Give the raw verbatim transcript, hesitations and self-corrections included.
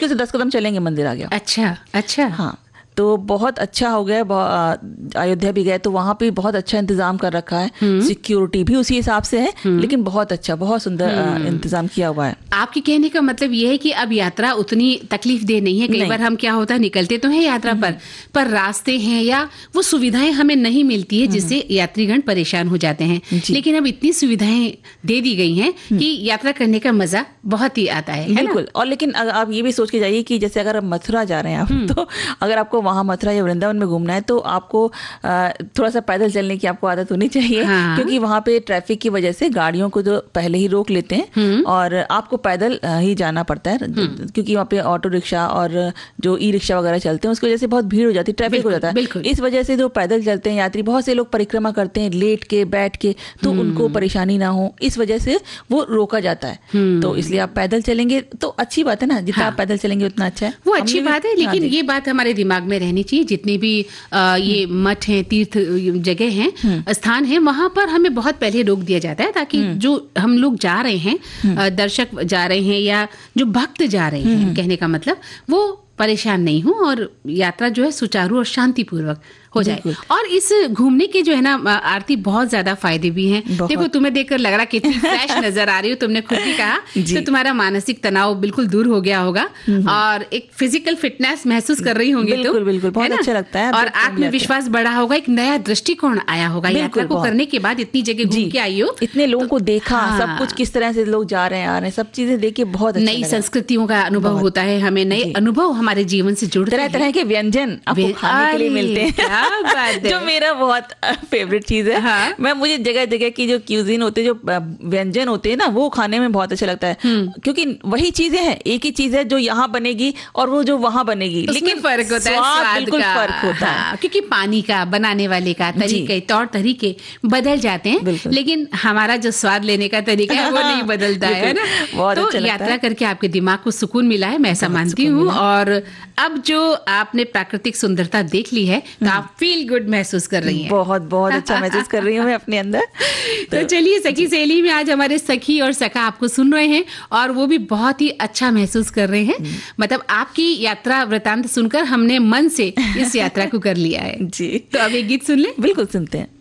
मुश्किल से दस कदम चलेंगे मंदिर आ गया। अच्छा अच्छा। हाँ, तो बहुत अच्छा हो गया। अयोध्या भी गए तो वहाँ पे बहुत अच्छा इंतजाम कर रखा है, सिक्योरिटी भी उसी हिसाब से है, लेकिन बहुत अच्छा, बहुत सुंदर इंतजाम किया हुआ है। आपके कहने का मतलब ये है कि अब यात्रा उतनी तकलीफ दे नहीं है। कई बार हम क्या होता है, निकलते तो हैं यात्रा पर पर रास्ते हैं या वो सुविधाएं हमें नहीं मिलती है, जिससे यात्रीगण परेशान हो जाते हैं। लेकिन अब इतनी सुविधाएं दे दी गई हैं कि यात्रा करने का मजा बहुत ही आता है। बिल्कुल। और लेकिन आप ये भी सोच के जाइए कि जैसे अगर आप मथुरा जा रहे हैं आप, तो अगर आपको वहाँ मथुरा या वृंदावन में घूमना है तो आपको थोड़ा सा पैदल चलने की आपको आदत होनी चाहिए। हाँ। क्योंकि वहाँ पे ट्रैफिक की वजह से गाड़ियों को जो पहले ही रोक लेते हैं और आपको पैदल ही जाना पड़ता है, क्योंकि वहाँ पे ऑटो रिक्शा और जो ई रिक्शा वगैरह चलते हैं उसकी वजह से बहुत भीड़ हो जाती है, ट्रैफिक हो जाता है। इस वजह से जो पैदल चलते हैं यात्री, बहुत से लोग परिक्रमा करते हैं लेट के बैठ के, तो उनको परेशानी ना हो इस वजह से वो रोका जाता है। तो इसलिए आप पैदल चलेंगे तो अच्छी बात है ना, जितना आप पैदल चलेंगे उतना अच्छा है। वो अच्छी बात है, लेकिन ये बात हमारे दिमाग में रहनी चाहिए, जितने भी आ, ये मठ हैं, तीर्थ जगह हैं, स्थान हैं, वहां पर हमें बहुत पहले रोक दिया जाता है, ताकि जो हम लोग जा रहे हैं, दर्शक जा रहे हैं या जो भक्त जा रहे हैं, कहने का मतलब वो परेशान नहीं हो और यात्रा जो है सुचारू और शांतिपूर्वक हो जाए। और इस घूमने के जो है ना आरती, बहुत ज्यादा फायदे भी हैं। देखो, तुम्हें देखकर लग रहा कितनी फ्रेश नजर आ रही हो, तुमने खुद भी कहा, तो तुम्हारा मानसिक तनाव बिल्कुल दूर हो गया होगा और एक फिजिकल फिटनेस महसूस कर रही होंगी। बिल्कुल, तो बिल्कुल, बहुत अच्छा लगता है और आत्मविश्वास बढ़ा होगा, एक नया दृष्टिकोण आया होगा यात्रा को करने के बाद। इतनी जगह घूम के आई हो, इतने लोगों को देखा, सब कुछ किस तरह से लोग जा रहे हैं आ रहे हैं, सब चीजें देख के बहुत नई संस्कृतियों का अनुभव होता है, हमें नए अनुभव हमारे जीवन से जुड़ते हैं, तरह तरह के व्यंजन आपको खाने के लिए मिलते हैं, जो मेरा बहुत फेवरेट चीज है। हाँ। मैं मुझे जगह जगह की जो क्यूजिन होते हैं, जो व्यंजन होते हैं ना, वो खाने में बहुत अच्छा लगता है, क्योंकि वही चीजें हैं, एक ही चीज है जो यहाँ बनेगी और वो जो वहां बनेगी, लेकिन फर्क होता है, स्वाद बिल्कुल फर्क होता हाँ, है, क्योंकि पानी का, बनाने वाले का तरीके, तौर तरीके बदल जाते हैं, लेकिन हमारा जो स्वाद लेने का तरीका है वो नहीं बदलता है ना। तो यात्रा करके आपके दिमाग को सुकून मिला है, मैं ऐसा मानती हूँ। और अब जो आपने प्राकृतिक सुंदरता देख ली है, तो आप फील गुड महसूस कर रही हैं। बहुत बहुत अच्छा महसूस कर रही हूँ मैं अपने अंदर। तो, तो चलिए, सखी सहेली में आज हमारे सखी और सखा आपको सुन रहे हैं और वो भी बहुत ही अच्छा महसूस कर रहे हैं। मतलब आपकी यात्रा वृतांत सुनकर हमने मन से इस यात्रा को कर लिया है। जी। तो अब एक गीत सुन ले। बिल्कुल, सुनते हैं।